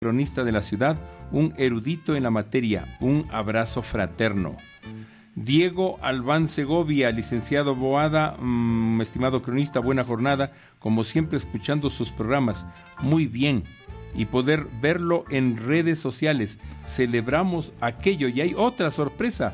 cronista de la ciudad, un erudito en la materia, un abrazo fraterno. Diego Albán Segovia, licenciado Boada, estimado cronista, buena jornada, como siempre escuchando sus programas, muy bien, y poder verlo en redes sociales. Celebramos aquello y hay otra sorpresa,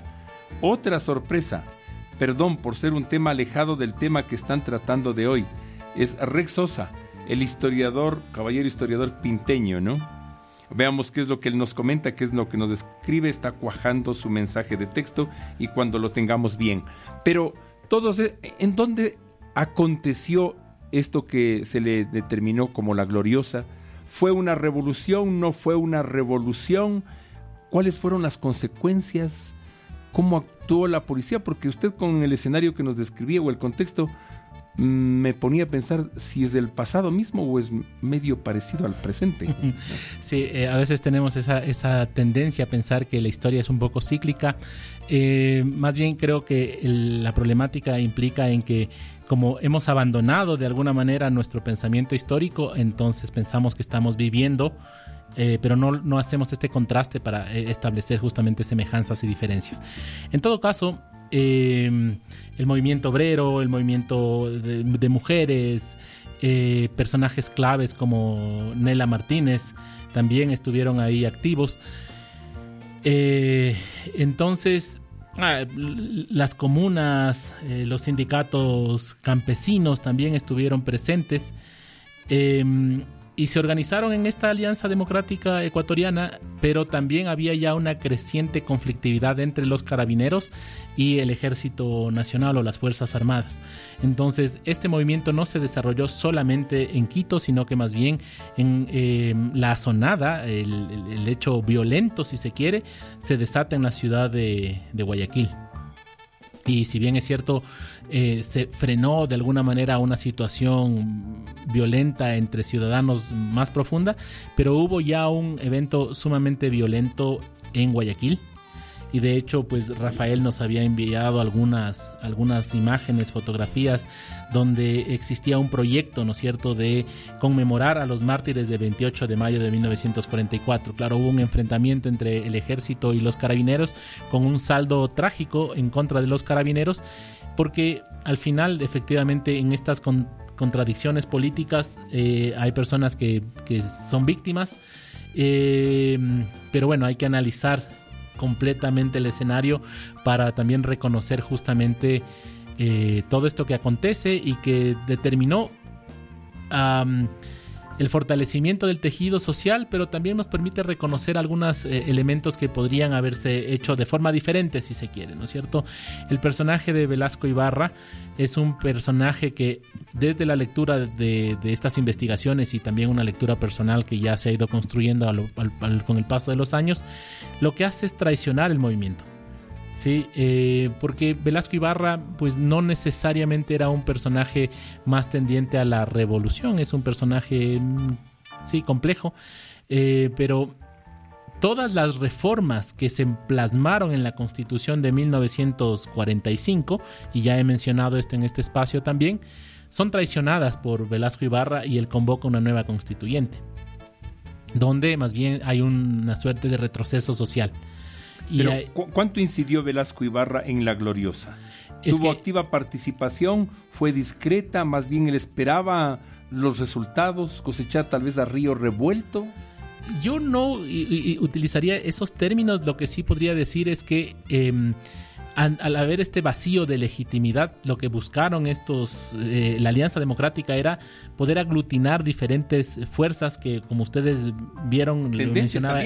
perdón por ser un tema alejado del tema que están tratando de hoy, es Rex Sosa, el historiador, caballero historiador pinteño, ¿no? Veamos qué es lo que él nos comenta, qué es lo que nos describe, está cuajando su mensaje de texto y cuando lo tengamos bien. Pero todos, ¿en dónde aconteció esto que se le determinó como la gloriosa? ¿Fue una revolución? ¿No fue una revolución? ¿Cuáles fueron las consecuencias? ¿Cómo actuó la policía? Porque usted con el escenario que nos describía o el contexto me ponía a pensar si es del pasado mismo o es medio parecido al presente. Sí, a veces tenemos esa tendencia a pensar que la historia es un poco cíclica. Más bien creo que la problemática implica en que como hemos abandonado de alguna manera nuestro pensamiento histórico, entonces pensamos que estamos viviendo, pero no hacemos este contraste para establecer justamente semejanzas y diferencias. En todo caso, el movimiento obrero, el movimiento de mujeres, personajes claves como Nela Martínez también estuvieron ahí activos. Entonces, las comunas, los sindicatos campesinos también estuvieron presentes. Y se organizaron en esta Alianza Democrática Ecuatoriana, pero también había ya una creciente conflictividad entre los carabineros y el Ejército Nacional o las Fuerzas Armadas. Entonces, este movimiento no se desarrolló solamente en Quito, sino que más bien en la azonada, el hecho violento, si se quiere, se desata en la ciudad de Guayaquil. Y si bien es cierto, se frenó de alguna manera una situación violenta entre ciudadanos más profunda, pero hubo ya un evento sumamente violento en Guayaquil. Y de hecho, pues Rafael nos había enviado algunas imágenes, fotografías, donde existía un proyecto, ¿no es cierto?, de conmemorar a los mártires del 28 de mayo de 1944. Claro, hubo un enfrentamiento entre el ejército y los carabineros, con un saldo trágico en contra de los carabineros, porque al final, efectivamente, en estas contradicciones políticas hay personas que son víctimas, pero bueno, hay que analizar completamente el escenario para también reconocer justamente todo esto que acontece y que determinó el fortalecimiento del tejido social, pero también nos permite reconocer algunos elementos que podrían haberse hecho de forma diferente, si se quiere, ¿no es cierto? El personaje de Velasco Ibarra es un personaje que desde la lectura de estas investigaciones y también una lectura personal que ya se ha ido construyendo con el paso de los años, lo que hace es traicionar el movimiento. Sí, porque Velasco Ibarra pues no necesariamente era un personaje más tendiente a la revolución, es un personaje sí complejo, pero todas las reformas que se plasmaron en la Constitución de 1945, y ya he mencionado esto en este espacio también, son traicionadas por Velasco Ibarra y él convoca una nueva constituyente, donde más bien hay una suerte de retroceso social. Pero, ¿cuánto incidió Velasco Ibarra en la gloriosa? ¿Tuvo activa participación? ¿Fue discreta? ¿Más bien él esperaba los resultados? ¿Cosechar tal vez a río revuelto? Yo no utilizaría esos términos. Lo que sí podría decir es que al haber este vacío de legitimidad, lo que buscaron la Alianza Democrática era poder aglutinar diferentes fuerzas que, como ustedes vieron, lo mencionaba